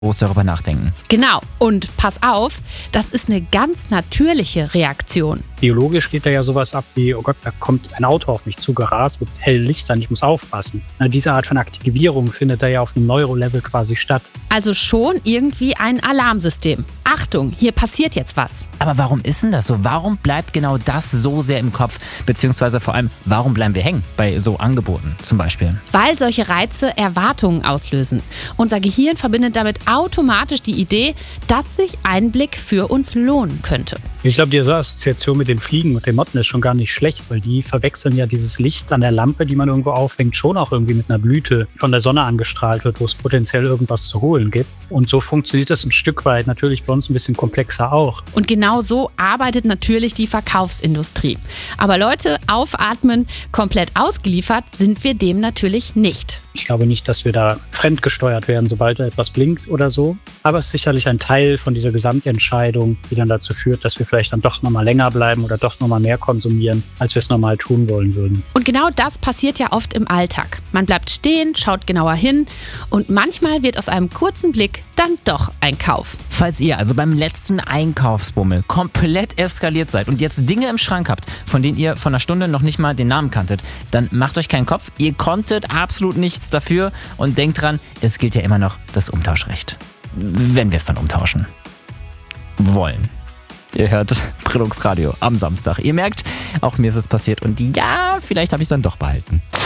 groß darüber nachdenken. Genau. Und pass auf, das ist eine ganz natürliche Reaktion. Biologisch geht da ja sowas ab wie, oh Gott, da kommt ein Auto auf mich zugerast mit hellen Lichtern, ich muss aufpassen. Diese Art von Aktivierung findet da ja auf einem Neurolevel quasi statt. Also schon irgendwie ein Alarmsystem. Achtung, hier passiert jetzt was. Aber warum ist denn das so? Warum bleibt genau das so sehr im Kopf? Beziehungsweise vor allem, warum bleiben wir hängen bei so Angeboten zum Beispiel? Weil solche Reize Erwartungen auslösen. Unser Gehirn verbindet damit automatisch die Idee, dass sich ein Blick für uns lohnen könnte. Ich glaube, diese Assoziation mit den Fliegen und den Motten ist schon gar nicht schlecht, weil die verwechseln ja dieses Licht an der Lampe, die man irgendwo aufhängt, schon auch irgendwie mit einer Blüte von der Sonne angestrahlt wird, wo es potenziell irgendwas zu holen gibt. Und so funktioniert das ein Stück weit natürlich bei uns ein bisschen komplexer auch. Und genau so arbeitet natürlich die Verkaufsindustrie. Aber Leute, aufatmen, komplett ausgeliefert sind wir dem natürlich nicht. Ich glaube nicht, dass wir da fremdgesteuert werden, sobald da etwas blinkt oder so. Aber es ist sicherlich ein Teil von dieser Gesamtentscheidung, die dann dazu führt, dass wir vielleicht dann doch nochmal länger bleiben oder doch nochmal mehr konsumieren, als wir es normal tun wollen würden. Und genau das passiert ja oft im Alltag. Man bleibt stehen, schaut genauer hin und manchmal wird aus einem kurzen Blick dann doch ein Kauf. Falls ihr also beim letzten Einkaufsbummel komplett eskaliert seid und jetzt Dinge im Schrank habt, von denen ihr vor einer Stunde noch nicht mal den Namen kanntet, dann macht euch keinen Kopf. Ihr konntet absolut nichts dafür und denkt dran, es gilt ja immer noch das Umtauschrecht. Wenn wir es dann umtauschen wollen. Ihr hört Bildungsradio am Samstag. Ihr merkt, auch mir ist es passiert und ja, vielleicht habe ich es dann doch behalten.